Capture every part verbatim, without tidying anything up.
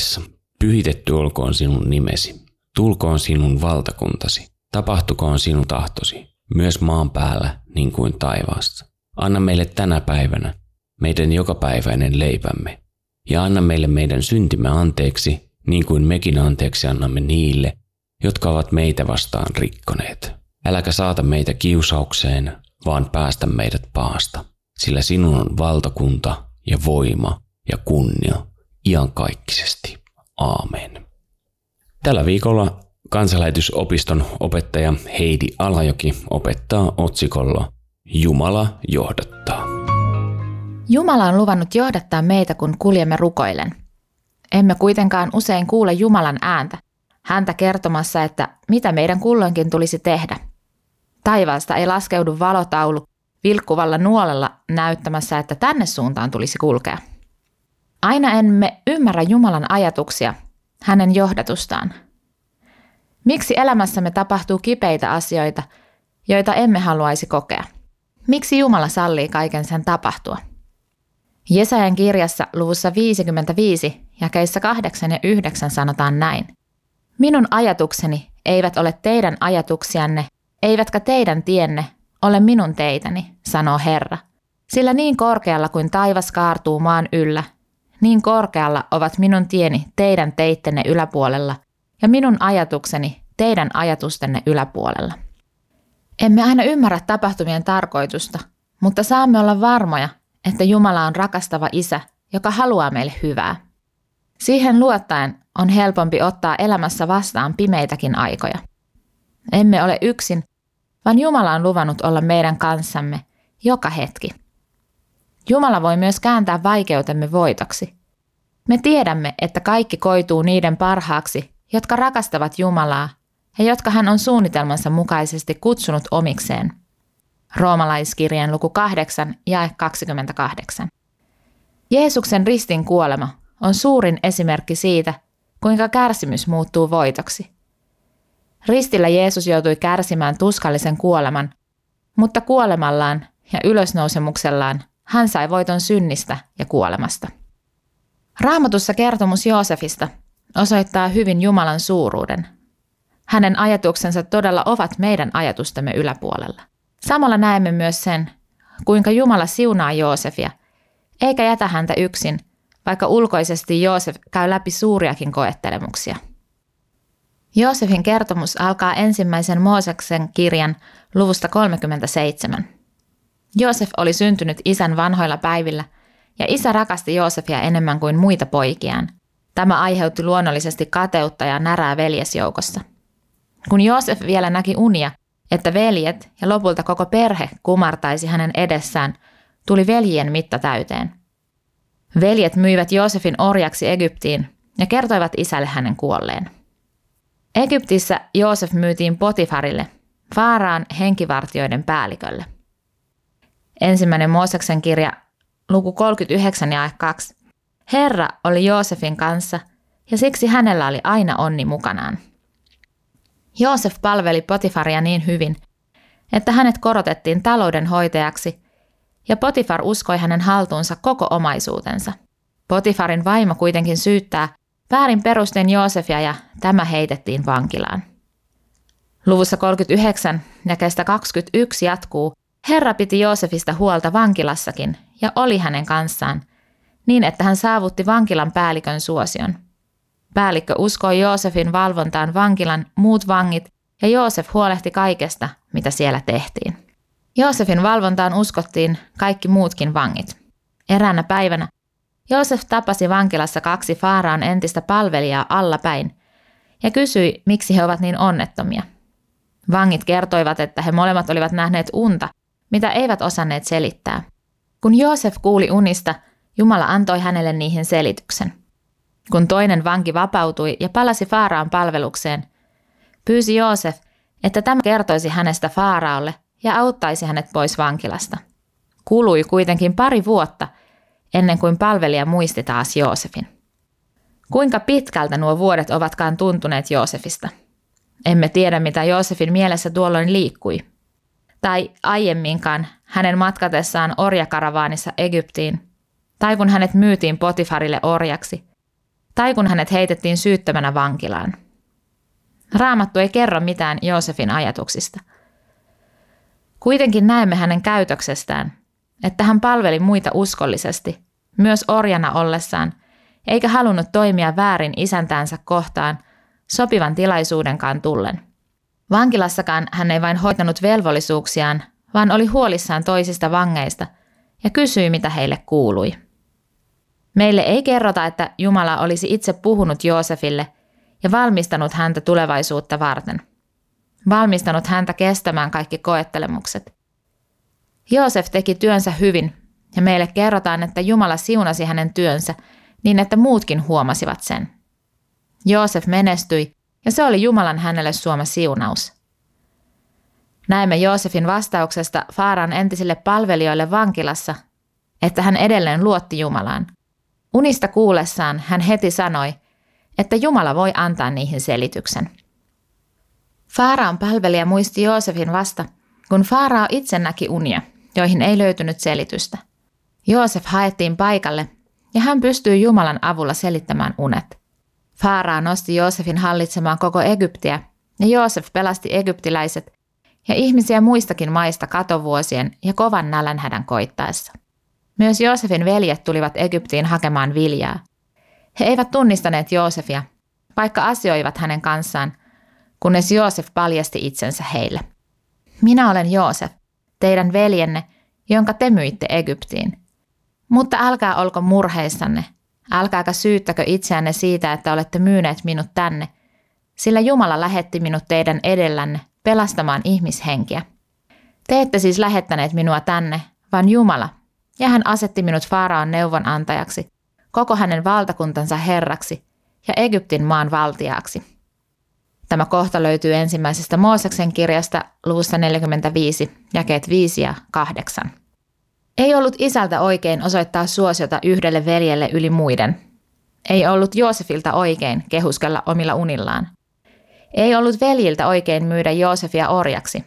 jakeessa. Pyhitetty olkoon sinun nimesi. Tulkoon sinun valtakuntasi. Tapahtukoon sinun tahtosi, myös maan päällä niin kuin taivaassa. Anna meille tänä päivänä meidän jokapäiväinen leipämme. Ja anna meille meidän syntimme anteeksi, niin kuin mekin anteeksi annamme niille, jotka ovat meitä vastaan rikkoneet. Äläkä saata meitä kiusaukseen, vaan päästä meidät pahasta, sillä sinun on valtakunta ja voima ja kunnia iankaikkisesti. Aamen. Tällä viikolla Kansanlähetysopiston opettaja Heidi Alajoki opettaa otsikolla Jumala johdattaa. Jumala on luvannut johdattaa meitä, kun kuljemme rukoillen. Emme kuitenkaan usein kuule Jumalan ääntä, häntä kertomassa, että mitä meidän kulloinkin tulisi tehdä. Taivaasta ei laskeudu valotaulu vilkkuvalla nuolella näyttämässä, että tänne suuntaan tulisi kulkea. Aina emme ymmärrä Jumalan ajatuksia, hänen johdatustaan. Miksi elämässämme tapahtuu kipeitä asioita, joita emme haluaisi kokea? Miksi Jumala sallii kaiken sen tapahtua? Jesajan kirjassa luvussa viisikymmentäviisi, jakeissa kahdeksan ja yhdeksän sanotaan näin. Minun ajatukseni eivät ole teidän ajatuksianne, eivätkä teidän tienne ole minun teitäni, sanoo Herra. Sillä niin korkealla kuin taivas kaartuu maan yllä, niin korkealla ovat minun tieni teidän teittenne yläpuolella ja minun ajatukseni teidän ajatustenne yläpuolella. Emme aina ymmärrä tapahtumien tarkoitusta, mutta saamme olla varmoja, että Jumala on rakastava Isä, joka haluaa meille hyvää. Siihen luottaen on helpompi ottaa elämässä vastaan pimeitäkin aikoja. Emme ole yksin, vaan Jumala on luvannut olla meidän kanssamme joka hetki. Jumala voi myös kääntää vaikeutemme voitoksi. Me tiedämme, että kaikki koituu niiden parhaaksi, jotka rakastavat Jumalaa ja jotka hän on suunnitelmansa mukaisesti kutsunut omikseen. Roomalaiskirjeen luku kahdeksan, jae kaksikymmentäkahdeksan. Jeesuksen ristin kuolema on suurin esimerkki siitä, kuinka kärsimys muuttuu voitoksi. Ristillä Jeesus joutui kärsimään tuskallisen kuoleman, mutta kuolemallaan ja ylösnousemuksellaan hän sai voiton synnistä ja kuolemasta. Raamatussa kertomus Joosefista osoittaa hyvin Jumalan suuruuden. Hänen ajatuksensa todella ovat meidän ajatustemme yläpuolella. Samalla näemme myös sen, kuinka Jumala siunaa Joosefia, eikä jätä häntä yksin, vaikka ulkoisesti Joosef käy läpi suuriakin koettelemuksia. Joosefin kertomus alkaa ensimmäisen Mooseksen kirjan luvusta kolmekymmentäseitsemän. Joosef oli syntynyt isän vanhoilla päivillä, ja isä rakasti Joosefia enemmän kuin muita poikiaan. Tämä aiheutti luonnollisesti kateutta ja närää veljesjoukossa. Kun Joosef vielä näki unia, että veljet ja lopulta koko perhe kumartaisi hänen edessään, tuli veljien mitta täyteen. Veljet myivät Joosefin orjaksi Egyptiin ja kertoivat isälle hänen kuolleen. Egyptissä Joosef myytiin Potifarille, Faaraan henkivartijoiden päällikölle. Ensimmäinen Mooseksen kirja, luku kolmekymmentäyhdeksän ja kaksi. Herra oli Joosefin kanssa ja siksi hänellä oli aina onni mukanaan. Joosef palveli Potifaria niin hyvin, että hänet korotettiin taloudenhoitajaksi ja Potifar uskoi hänen haltuunsa koko omaisuutensa. Potifarin vaimo kuitenkin syyttää väärin perustein Joosefia ja tämä heitettiin vankilaan. Luvussa kolmekymmentäyhdeksän jakeesta kaksikymmentäyksi jatkuu, Herra piti Joosefista huolta vankilassakin ja oli hänen kanssaan, niin että hän saavutti vankilan päällikön suosion. Päällikkö uskoi Joosefin valvontaan vankilan muut vangit ja Joosef huolehti kaikesta, mitä siellä tehtiin. Joosefin valvontaan uskottiin kaikki muutkin vangit. Eräänä päivänä Joosef tapasi vankilassa kaksi Faaraan entistä palvelijaa allapäin ja kysyi, miksi he ovat niin onnettomia. Vangit kertoivat, että he molemmat olivat nähneet unta, mitä eivät osanneet selittää. Kun Joosef kuuli unista, Jumala antoi hänelle niihin selityksen. Kun toinen vanki vapautui ja palasi Faaraan palvelukseen, pyysi Joosef, että tämä kertoisi hänestä Faaraolle ja auttaisi hänet pois vankilasta. Kului kuitenkin pari vuotta, ennen kuin palvelija muisti taas Joosefin. Kuinka pitkältä nuo vuodet ovatkaan tuntuneet Joosefista? Emme tiedä, mitä Joosefin mielessä tuolloin liikkui. Tai aiemminkaan hänen matkatessaan orjakaravaanissa Egyptiin, tai kun hänet myytiin Potifarille orjaksi, tai kun hänet heitettiin syyttömänä vankilaan. Raamattu ei kerro mitään Joosefin ajatuksista. Kuitenkin näemme hänen käytöksestään, että hän palveli muita uskollisesti, myös orjana ollessaan, eikä halunnut toimia väärin isäntäänsä kohtaan sopivan tilaisuudenkaan tullen. Vankilassakaan hän ei vain hoitanut velvollisuuksiaan, vaan oli huolissaan toisista vangeista ja kysyi, mitä heille kuului. Meille ei kerrota, että Jumala olisi itse puhunut Joosefille ja valmistanut häntä tulevaisuutta varten. Valmistanut häntä kestämään kaikki koettelemukset. Joosef teki työnsä hyvin ja meille kerrotaan, että Jumala siunasi hänen työnsä niin, että muutkin huomasivat sen. Joosef menestyi ja se oli Jumalan hänelle suoma siunaus. Näemme Joosefin vastauksesta Faaraan entisille palvelijoille vankilassa, että hän edelleen luotti Jumalaan. Unista kuullessaan hän heti sanoi, että Jumala voi antaa niihin selityksen. Faaraan palvelija muisti Joosefin vasta, kun Faarao itse näki unia, joihin ei löytynyt selitystä. Joosef haettiin paikalle ja hän pystyi Jumalan avulla selittämään unet. Faarao nosti Joosefin hallitsemaan koko Egyptiä ja Joosef pelasti egyptiläiset ja ihmisiä muistakin maista katovuosien ja kovan nälänhädän koittaessa. Myös Joosefin veljet tulivat Egyptiin hakemaan viljaa. He eivät tunnistaneet Joosefia, vaikka asioivat hänen kanssaan, kunnes Joosef paljasti itsensä heille. Minä olen Joosef, teidän veljenne, jonka te myitte Egyptiin. Mutta älkää olko murheissanne, älkääkä syyttäkö itseänne siitä, että olette myyneet minut tänne, sillä Jumala lähetti minut teidän edellänne pelastamaan ihmishenkiä. Te ette siis lähettäneet minua tänne, vaan Jumala, ja hän asetti minut Faaraon neuvonantajaksi, koko hänen valtakuntansa herraksi ja Egyptin maan valtiaaksi. Tämä kohta löytyy ensimmäisestä Mooseksen kirjasta luvussa neljäkymmentäviisi, jakeet viisi ja kahdeksan. Ei ollut isältä oikein osoittaa suosiota yhdelle veljelle yli muiden. Ei ollut Joosefilta oikein kehuskella omilla unillaan. Ei ollut veljiltä oikein myydä Joosefia orjaksi.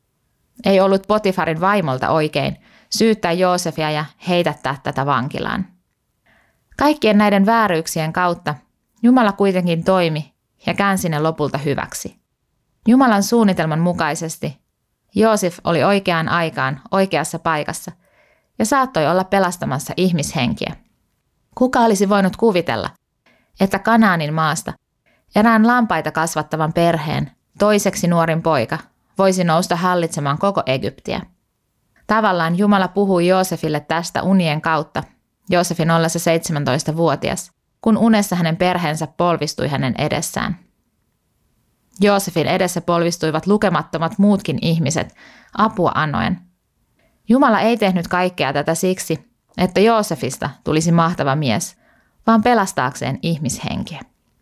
Ei ollut Potifarin vaimolta oikein syyttää Joosefia ja heitättää tätä vankilaan. Kaikkien näiden vääryyksien kautta Jumala kuitenkin toimi ja käänsi ne lopulta hyväksi. Jumalan suunnitelman mukaisesti Joosef oli oikeaan aikaan oikeassa paikassa ja saattoi olla pelastamassa ihmishenkiä. Kuka olisi voinut kuvitella, että Kanaanin maasta erään lampaita kasvattavan perheen toiseksi nuorin poika voisi nousta hallitsemaan koko Egyptiä? Tavallaan Jumala puhui Joosefille tästä unien kautta, Joosefin ollessa seitsemäntoistavuotias, kun unessa hänen perheensä polvistui hänen edessään. Joosefin edessä polvistuivat lukemattomat muutkin ihmiset, apua anoen. Jumala ei tehnyt kaikkea tätä siksi, että Joosefista tulisi mahtava mies, vaan pelastaakseen ihmishenkiä.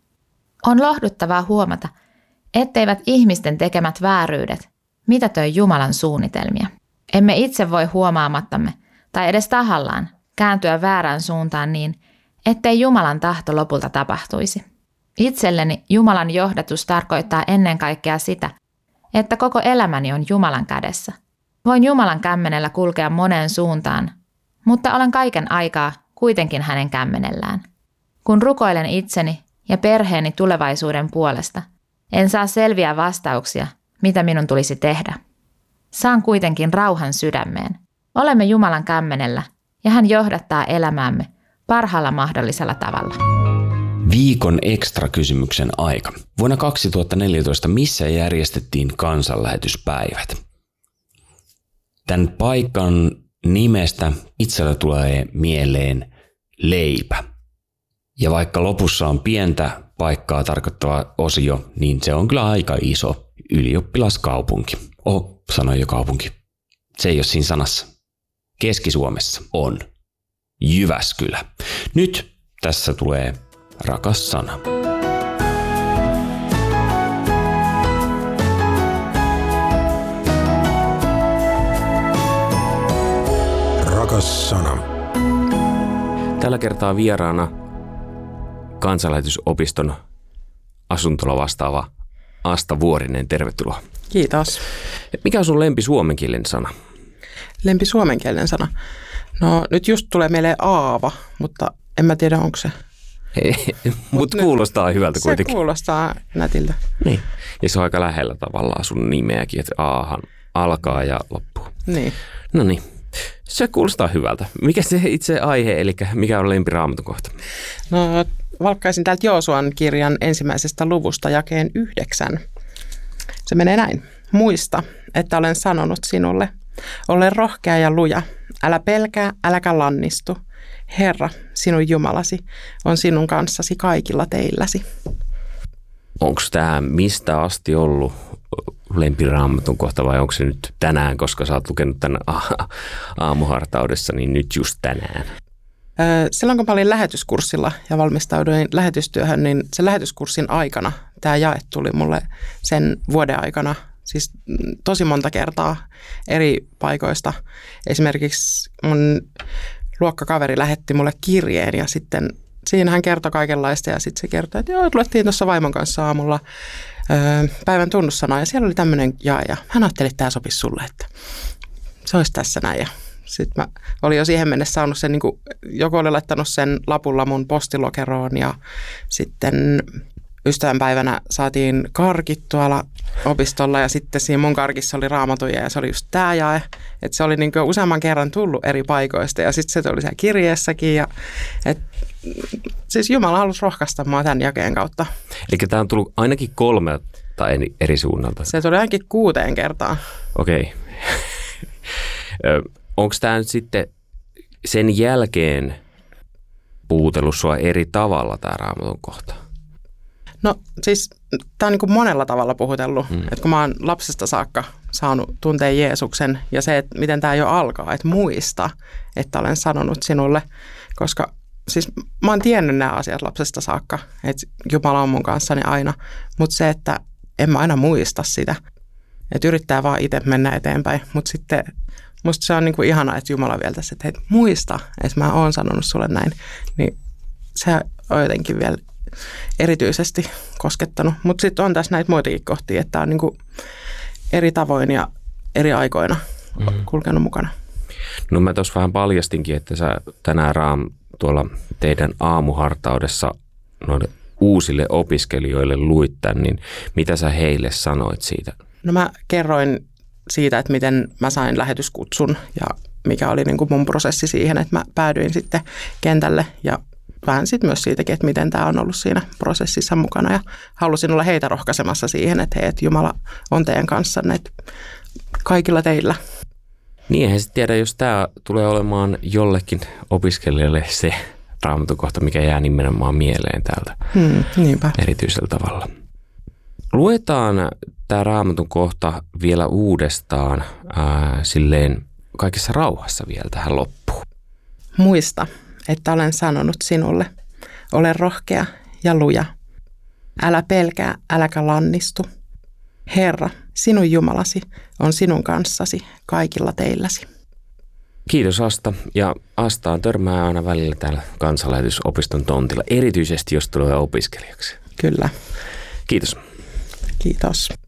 On lohduttavaa huomata, etteivät ihmisten tekemät vääryydet mitätöi Jumalan suunnitelmia. Emme itse voi huomaamattamme tai edes tahallaan kääntyä väärään suuntaan niin, ettei Jumalan tahto lopulta tapahtuisi. Itselleni Jumalan johdatus tarkoittaa ennen kaikkea sitä, että koko elämäni on Jumalan kädessä. Voin Jumalan kämmenellä kulkea moneen suuntaan, mutta olen kaiken aikaa kuitenkin hänen kämmenellään. Kun rukoilen itseni ja perheeni tulevaisuuden puolesta, en saa selviä vastauksia, mitä minun tulisi tehdä. Saan kuitenkin rauhan sydämeen. Olemme Jumalan kämmenellä ja hän johdattaa elämäämme parhaalla mahdollisella tavalla. Viikon ekstra kysymyksen aika. Vuonna kaksituhattaneljätoista missä järjestettiin kansanlähetyspäivät? Tämän paikan nimestä itsellä tulee mieleen leipä. Ja vaikka lopussa on pientä paikkaa tarkoittava osio, niin se on kyllä aika iso ylioppilaskaupunki. Oh, sanoi jo kaupunki. Se ei ole siinä sanassa. Keski-Suomessa on Jyväskylä. Nyt tässä tulee rakas sana. Rakas sana. Tällä kertaa vieraana Kansanlähetysopiston asuntola vastaava Asta Vuorinen. Tervetuloa. Kiitos. Mikä on sun lempi suomenkielinen sana? Lempi suomenkielinen sana? No nyt just tulee mieleen aava, mutta en mä tiedä onko se Mutta kuulostaa hyvältä se kuitenkin. Se kuulostaa nätiltä. Niin. Ja se on aika lähellä tavallaan sun nimeäkin, että Ahan alkaa ja loppuu. Niin. No niin. Se kuulostaa hyvältä. Mikä se itse aihe, eli mikä on lempiraamatun kohta? No, valkkaisin täältä Joosuan kirjan ensimmäisestä luvusta jakeen yhdeksän. Se menee näin. Muista, että olen sanonut sinulle, ole rohkea ja luja. Älä pelkää, äläkä lannistu. Herra, sinun Jumalasi, on sinun kanssasi kaikilla teilläsi. Onko tämä mistä asti ollut lempiraamatun kohta vai onko se nyt tänään, koska sä oot lukenut tämän aamuhartaudessa, niin nyt just tänään? Silloin kun mä olin lähetyskurssilla ja valmistauduin lähetystyöhön, niin sen lähetyskurssin aikana tämä jae tuli mulle sen vuoden aikana siis tosi monta kertaa eri paikoista. Esimerkiksi mun luokkakaveri lähetti mulle kirjeen ja sitten siinä hän kertoi kaikenlaista ja sitten se kertoi, että joo, luettiin tuossa vaimon kanssa aamulla öö, päivän tunnussanaa ja siellä oli tämmöinen jae ja hän ajatteli, että tämä sopisi sulle, että se olisi tässä näin ja sitten mä olin jo siihen mennessä saanut sen, niin kuin, joku oli laittanut sen lapulla mun postilokeroon ja sitten ystävänpäivänä saatiin karkit tuolla opistolla ja sitten siinä mun karkissa oli raamatuja ja se oli just tää jae. Että se oli niin kuin useamman kerran tullut eri paikoista ja sitten se oli siellä kirjeessäkin. Ja, et, siis Jumala halusi rohkaista mua tämän jakeen kautta. Eli tämä on tullut ainakin kolme tai eri suunnalta. Se tuli ainakin kuuteen kertaan. Okei. Onko tämä nyt sitten sen jälkeen puhutellut sua eri tavalla tämä raamatun kohta? No siis tämä on niin kuin monella tavalla puhutellut, mm. että kun mä oon lapsesta saakka saanut tuntea Jeesuksen ja se, että miten tämä jo alkaa, että muista, että olen sanonut sinulle, koska siis mä oon tiennyt nämä asiat lapsesta saakka, että Jumala on mun kanssani aina, mutta se, että en mä aina muista sitä, että yrittää vaan itse mennä eteenpäin, mutta sitten musta se on niin kuin ihanaa, että Jumala vielä tässä, että hei, muista, että mä oon sanonut sulle näin, niin se on jotenkin vielä erityisesti koskettanut. Mutta sitten on tässä näitä muitakin kohtia, että on niinku eri tavoin ja eri aikoina mm. kulkenut mukana. No mä tuossa vähän paljastinkin, että sä tänään Raam tuolla teidän aamuhartaudessa noille uusille opiskelijoille luit tämän, niin mitä sä heille sanoit siitä? No mä kerroin siitä, että miten mä sain lähetyskutsun ja mikä oli niinku mun prosessi siihen, että mä päädyin sitten kentälle ja vähän sitten myös siitäkin, että miten tämä on ollut siinä prosessissa mukana ja halusin olla heitä rohkaisemassa siihen, että hei, että Jumala on teidän kanssanne, että kaikilla teillä. Niin, eihän sitten tiedä, jos tämä tulee olemaan jollekin opiskelijalle se raamatun kohta, mikä jää nimenomaan mieleen täältä hmm, niinpä. erityisellä tavalla. Luetaan tämä raamatun kohta vielä uudestaan ää, silleen kaikessa rauhassa vielä tähän loppuun. Muista, että olen sanonut sinulle, ole rohkea ja luja. Älä pelkää, äläkä lannistu. Herra, sinun Jumalasi on sinun kanssasi kaikilla teilläsi. Kiitos Asta. Ja Astaan törmää aina välillä täällä kansanlähetysopiston tontilla, erityisesti jos tulee opiskelijaksi. Kyllä. Kiitos. Kiitos.